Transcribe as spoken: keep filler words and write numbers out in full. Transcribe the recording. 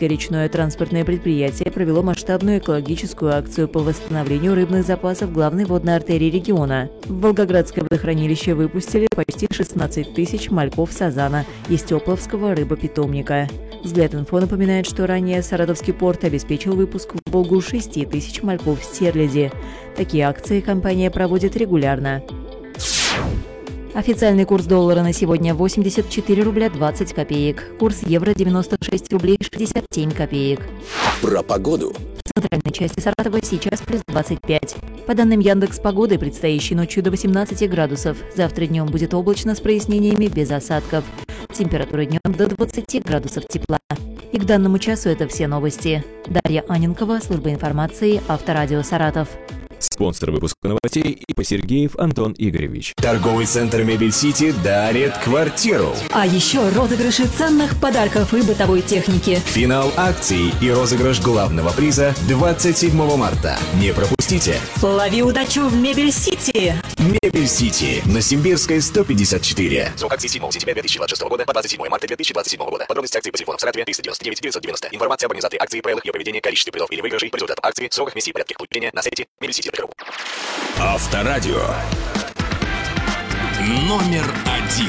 Волгоградское речное транспортное предприятие провело масштабную экологическую акцию по восстановлению рыбных запасов главной водной артерии региона. В Волгоградское водохранилище выпустили почти шестнадцать тысяч мальков сазана из Тепловского рыбопитомника. Взгляд.Инфо напоминает, что ранее Саратовский порт обеспечил выпуск в Волгу шесть тысяч мальков стерляди. Такие акции компания проводит регулярно. Официальный курс доллара на сегодня восемьдесят четыре рубля двадцать копеек. Курс евро девяносто шесть рублей шестьдесят семь копеек. Про погоду. В центральной части Саратова сейчас плюс двадцать пять. По данным Яндекс.Погоды, предстоящей ночью до восемнадцати градусов. Завтра днем будет облачно с прояснениями без осадков. Температура днем до двадцати градусов тепла. И к данному часу это все новости. Дарья Аненкова, служба информации, Авторадио Саратов. Спонсор выпуска новостей ИП Сергеев Антон Игоревич. Торговый центр Мебель Сити дарит квартиру. А еще розыгрыши ценных подарков и бытовой техники. Финал акции и розыгрыш главного приза двадцать седьмого марта. Не пропустите. Лови удачу в Мебель Сити. Мебель Сити на Симбирской сто пятьдесят четыре. Срок акции седьмого сентября две тысячи двадцать шестого года по двадцать седьмое марта две тысячи двадцать седьмого года. Подробности акции по телефону в Саратове триста девяносто девять девятьсот девяносто. Информация об организации акции, правилах ее проведения, количестве призов или выигрышей по результатам акции, сроках миссии и порядке их получения на сайте мебель сити точка ру. Авторадио. Номер один.